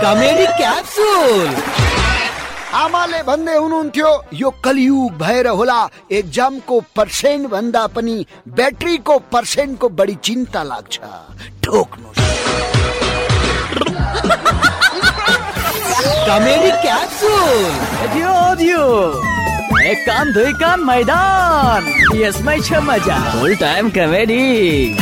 Comedy capsule. आमाले भन्दै हुनुहुन्थ्यो यो कलियुग भएर होला एक्जामको पर्सेन्ट भन्दा पनि ब्याट्रीको पर्सेन्टको बढी चिन्ता लाग्छ। ठोक्नु कमेडी क्याप्सुल। एक कान दुई कान मैदान, यसमै छ मजा। फुल टाइम कमेडी।